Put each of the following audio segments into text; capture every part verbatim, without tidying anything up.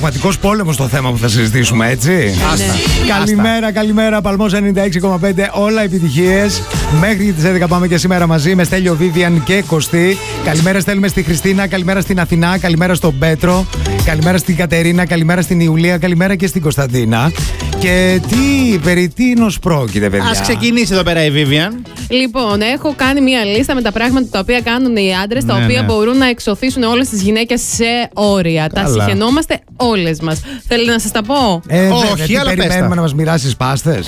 πραγματικός πόλεμος το θέμα που θα συζητήσουμε, έτσι. Άστα. Καλημέρα, καλημέρα. Παλμός ενενήντα έξι κόμμα πέντε. Όλα επιτυχίες. Μέχρι τις έντεκα πάμε και σήμερα μαζί με Στέλιο, Βίβιαν και Κωστή. Καλημέρα στέλνουμε στη Χριστίνα, καλημέρα στην Αθηνά, καλημέρα στον Πέτρο, καλημέρα στην Κατερίνα, καλημέρα στην Ιουλία, καλημέρα και στην Κωνσταντίνα. Και τι, περί τίνος πρόκειται, παιδιά? Ας ξεκινήσει εδώ πέρα η Βίβιαν. Λοιπόν, έχω κάνει μία λίστα με τα πράγματα τα οποία κάνουν οι άντρες, τα Ναι, οποία ναι. μπορούν να εξωθήσουν όλες τις γυναίκες σε όρια. Καλά. Τα συχαινόμαστε όλες μας. Θέλετε να σας τα πω? Ε, Όχι, βέβαια, τι αλλά πες περιμένουμε τα. να μας μοιράσεις πάστες?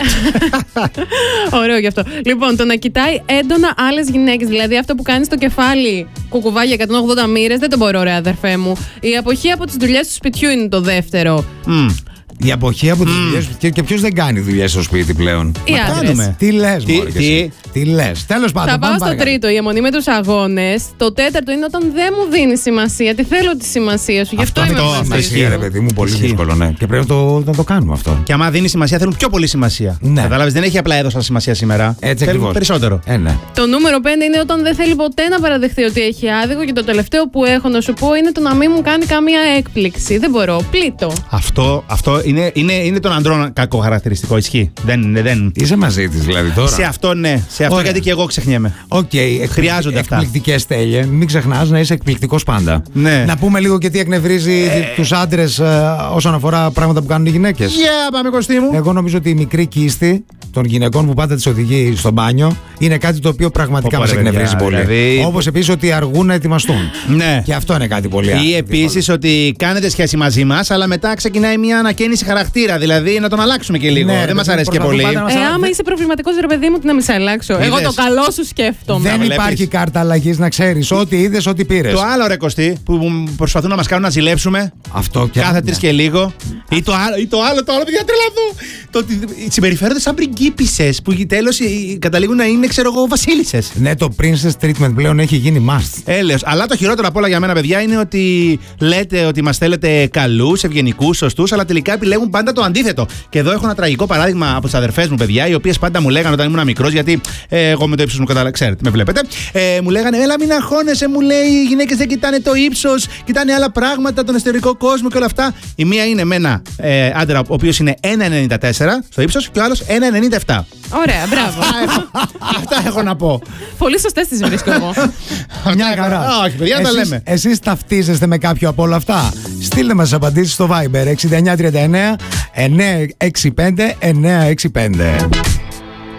Ωραίο γι' αυτό. Λοιπόν, το να κοιτάει έντονα άλλες γυναίκες, δηλαδή αυτό που κάνει στο κεφάλι κουκουβά για εκατόν ογδόντα μοίρες, δεν το μπορώ, ρε αδερφέ μου. Η αποχή από τις δουλειές του σπιτιού είναι το δεύτερο. Mm. Η αποχή από τις δουλειές. Και, και ποιος δεν κάνει δουλειές στο σπίτι πλέον? Οι άντρες. κάνουμε. Τι λες, Τι- μωρέ, και τι- εσύ? Τι λες? Τέλος πάντων. Θα πάω πάμε στο παρακάτω. τρίτο, η αιμονή με τους αγώνες. Το τέταρτο είναι όταν δεν μου δίνει σημασία. Τι θέλω τη σημασία σου. Γι' αυτό, Αυτό είμαι αυτό μαζί σου. σημασία, ρε παιδί μου, πολύ Ισχύει. δύσκολο, ναι. Και πρέπει να το, να το κάνουμε αυτό. Και άμα δίνει σημασία, θέλουν πιο πολύ σημασία. Ναι. Κατάλαβες, δεν έχει απλά έδωσα σημασία σήμερα. Έτσι θέλουν ακριβώς. περισσότερο. Ε, ναι. Το νούμερο πέντε είναι όταν δεν θέλει ποτέ να παραδεχθεί ότι έχει άδικο. Και το τελευταίο που έχω να σου πω είναι το να μην μου κάνει καμία έκπληξη. Δεν μπορώ. Πλήττω. Αυτό, αυτό είναι, είναι, είναι των ανδρών κακό χαρακτηριστικό. Ισχύει. Δεν, είναι, δεν. Είσαι μαζί της δηλαδή τώρα? Σε αυτό ναι. Σε αυτό Ωραία. γιατί και εγώ ξεχνιέμαι. Οκ, Χρειάζονται αυτά. Εκπληκτικές, Τέλειε. Μην ξεχνάς να είσαι εκπληκτικός πάντα. Ναι. Να πούμε λίγο και τι εκνευρίζει τους άντρες ε, όσον αφορά πράγματα που κάνουν οι γυναίκες. Yeah, πάμε Κωστή μου. Εγώ νομίζω ότι η μικρή κίστη των γυναικών που πάντα τις οδηγεί στο μπάνιο είναι κάτι το οποίο πραγματικά Πω, μας ρε, εκνευρίζει παιδιά, πολύ. δηλαδή- Όπως επίσης ότι αργούν να ετοιμαστούν. Ναι. Και αυτό είναι κάτι πολύ Ή άδικο. επίση ότι κάνετε σχέση μαζί μα, αλλά μετά ξεκινάει μια ανακαίνιση χαρακτήρα. Δηλαδή να τον αλλάξουμε και λίγο. Ναι, ρε δεν μα παιδί, αρέσει και προσπαθούν πολύ. πάντα να Ε, μας άμα αλλάξουν. είσαι προβληματικός, ρε παιδί μου, τι να μην σε αλλάξω. Εγώ Είδες. το καλό σου σκέφτομαι. Δεν βλέπεις. υπάρχει κάρτα αλλαγής, να ξέρεις. Ό,τι είδες, ό,τι πήρες. Το άλλο ρε Κωστή, που προσπαθούν να μα κάνουν να ζηλέψουμε Αυτό και κάθε ναι. τρει και λίγο. Ή το άλλο, ή το άλλο, το άλλο, παιδιά, τρελαθώ. Το ότι συμπεριφέρονται σαν πριγκίπισσες που τέλος καταλήγουν να είναι, ξέρω εγώ, βασίλισσες. Ναι, το princess treatment πλέον έχει γίνει must. Έλεος. Αλλά το χειρότερο απ' όλα για μένα, παιδιά, είναι ότι λέτε ότι μας θέλετε καλούς, ευγενικούς, σωστούς, αλλά τελικά επιλέγουν πάντα το αντίθετο. Και εδώ έχω ένα τραγικό παράδειγμα από τις αδερφές μου, παιδιά, οι οποίες πάντα μου λέγανε όταν ήμουν μικρός, γιατί ε, εγώ με το ύψος μου κατάλαβα, ξέρετε, με βλέπετε. Ε, μου λέγανε, έλα μην αγχώνεσαι, μου λέει, οι γυναίκες δεν κοιτάνε το ύψος, κοιτάνε άλλα πράγματα, τον εσωτερικό κόσμο και όλα αυτά. Η μία είναι με ένα ε, άντρα, ο οποίος είναι ένα ενενήντα τέσσερα στο ύψος και ο άλλος ένα ενενήντα επτά. Ωραία, μπράβο. Αυτά έχω να πω. Πολύ σωστές τις βρίσκω εγώ. Μια χαρά. Α, όχι, παιδιά, τα Εσείς- λέμε. Εσείς ταυτίζεστε με κάποιο από όλα αυτά? Στείλτε μας τις απαντήσεις στο Viber έξι εννιά τρία εννιά εννιά έξι πέντε εννιά έξι πέντε.